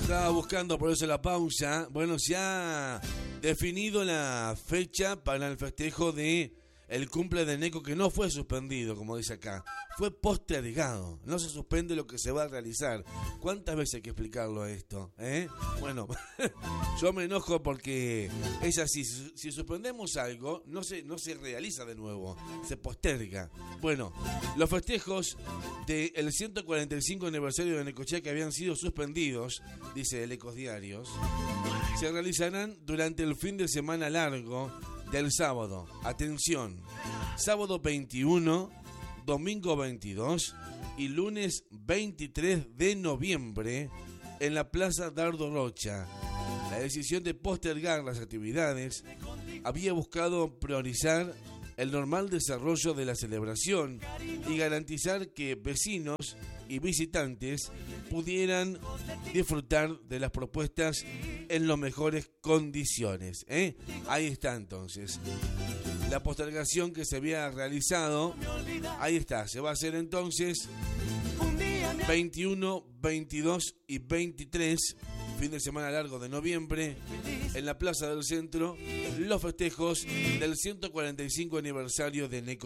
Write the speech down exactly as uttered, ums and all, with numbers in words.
Estaba buscando por eso la pausa. Bueno, se ha definido la fecha para el festejo de el cumple de Neco, que no fue suspendido, como dice acá. Fue postergado. No se suspende lo que se va a realizar. ¿Cuántas veces hay que explicarlo esto? ¿Eh? Bueno, yo me enojo porque es así. Si, si suspendemos algo, no se, no se realiza de nuevo. Se posterga. Bueno, los festejos del ciento cuarenta y cinco aniversario de Necochea, que habían sido suspendidos, dice el Ecos Diarios, se realizarán durante el fin de semana largo del sábado. Atención, sábado veintiuno, domingo veintidós y lunes veintitrés de noviembre en la Plaza Dardo Rocha. La decisión de postergar las actividades había buscado priorizar el normal desarrollo de la celebración y garantizar que vecinos y visitantes pudieran disfrutar de las propuestas en las mejores condiciones. ¿eh? Ahí está entonces. La postergación que se había realizado, ahí está, se va a hacer entonces veintiuno, veintidós y veintitrés, fin de semana largo de noviembre, en la Plaza del Centro, los festejos del ciento cuarenta y cinco aniversario de Neco.